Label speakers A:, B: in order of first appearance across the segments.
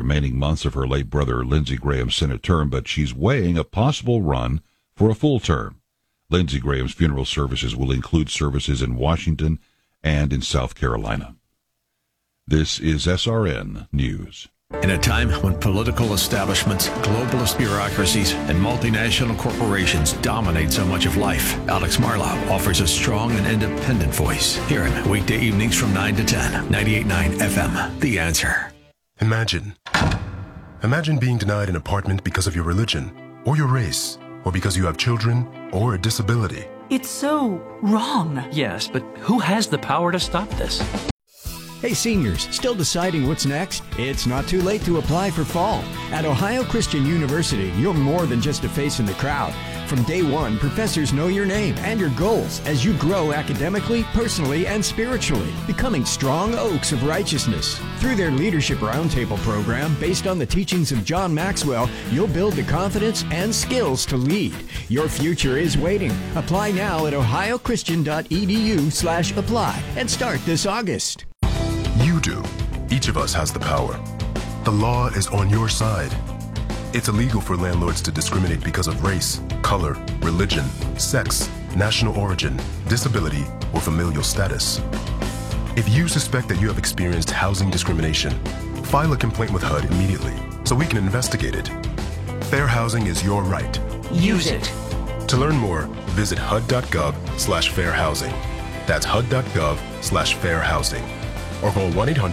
A: remaining months of her late brother Lindsey Graham's Senate term, but she's weighing a possible run for a full term. Lindsey Graham's funeral services will include services in Washington and in South Carolina. This is SRN News.
B: In a time when political establishments, globalist bureaucracies, and multinational corporations dominate so much of life, Alex Marlow offers a strong and independent voice. Hear him weekday evenings from 9 to 10, 98.9 FM, The Answer.
C: Imagine being denied an apartment because of your religion, or your race, or because you have children, or a disability.
D: It's so wrong.
E: Yes, but who has the power to stop this?
F: Hey seniors, still deciding what's next? It's not too late to apply for fall. At Ohio Christian University, you're more than just a face in the crowd. From day one, professors know your name and your goals as you grow academically, personally, and spiritually, becoming strong oaks of righteousness. Through their Leadership Roundtable program, based on the teachings of John Maxwell, you'll build the confidence and skills to lead. Your future is waiting. Apply now at ohiochristian.edu/apply and start this August.
C: You do. Each of us has the power. The law is on your side. It's illegal for landlords to discriminate because of race, color, religion, sex, national origin, disability, or familial status. If you suspect that you have experienced housing discrimination, file a complaint with HUD immediately so we can investigate it. Fair housing is your right.
D: Use it.
C: To learn more, visit hud.gov/fairhousing. That's hud.gov/fairhousing. Or call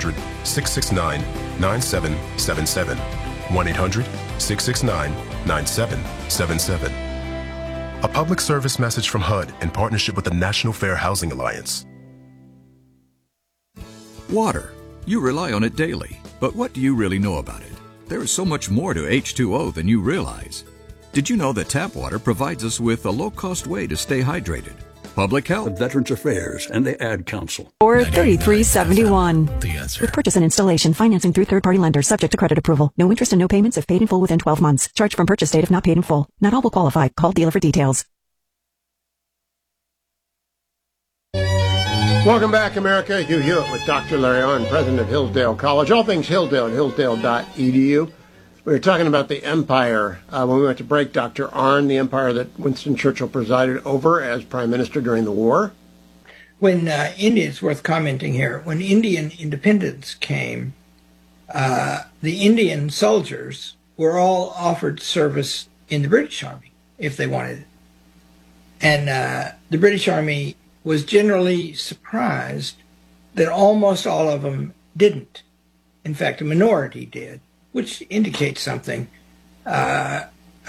C: 1-800-669-9777. 1-800-669-9777. A public service message from HUD in partnership with the National Fair Housing Alliance.
G: Water. You rely on it daily. But what do you really know about it? There is so much more to H2O than you realize. Did you know that tap water provides us with a low-cost way to stay hydrated? Public Health,
H: Veterans Affairs, and the Ad Council.
I: Or 3371.
B: The Answer.
I: With purchase and installation, financing through third-party lenders, subject to credit approval. No interest and no payments if paid in full within 12 months. Charge from purchase date if not paid in full. Not all will qualify. Call dealer for details.
J: Welcome back, America. Hugh Hewitt with Dr. Larry Arnn, president of Hillsdale College. All things Hillsdale at hillsdale.edu. We were talking about the empire when we went to break, Dr. Arnn, the empire that Winston Churchill presided over as prime minister during the war.
K: When it's worth commenting here, when Indian independence came, the Indian soldiers were all offered service in the British Army if they wanted it. And the British Army was generally surprised that almost all of them didn't. In fact, a minority did, which indicates something. I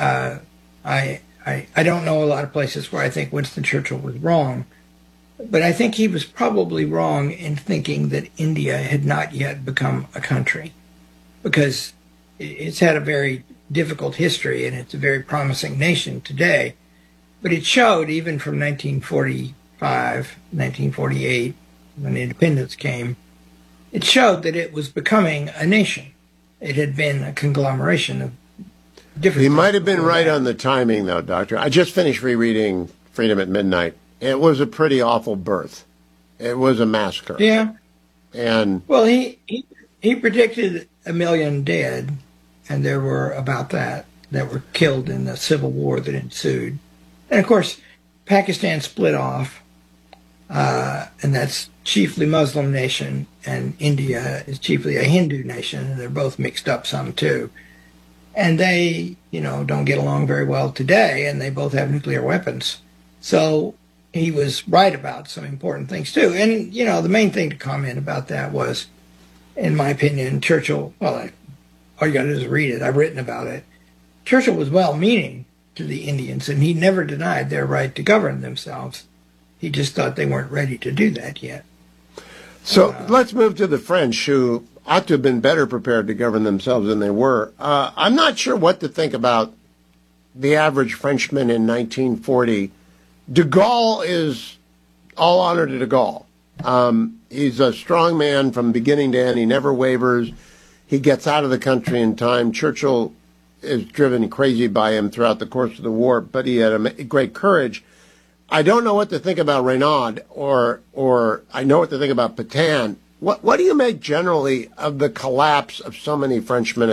K: don't know a lot of places where I think Winston Churchill was wrong, but I think he was probably wrong in thinking that India had not yet become a country, because it's had a very difficult history and it's a very promising nation today. But it showed, even from 1945, 1948, when independence came, it showed that it was becoming a nation. It had been a conglomeration of different...
J: He might have been right on the timing, though, Doctor. I just finished rereading Freedom at Midnight. It was a pretty awful birth. It was a massacre.
K: Yeah.
J: And...
K: Well, he predicted 1 million dead, and there were about that were killed in the civil war that ensued. And, of course, Pakistan split off, and that's chiefly Muslim nation, and India is chiefly a Hindu nation, and they're both mixed up some too. And they, don't get along very well today, and they both have nuclear weapons. So he was right about some important things too. And, the main thing to comment about that was, in my opinion, Churchill, all you got to do is read it. I've written about it. Churchill was well-meaning to the Indians, and he never denied their right to govern themselves. He just thought they weren't ready to do that yet.
J: So let's move to the French, who ought to have been better prepared to govern themselves than they were. I'm not sure what to think about the average Frenchman in 1940. De Gaulle is all honor to De Gaulle. He's a strong man from beginning to end. He never wavers. He gets out of the country in time. Churchill is driven crazy by him throughout the course of the war, but he had a great courage. I don't know what to think about Reynaud, or I know what to think about Pétain. What do you make generally of the collapse of so many Frenchmen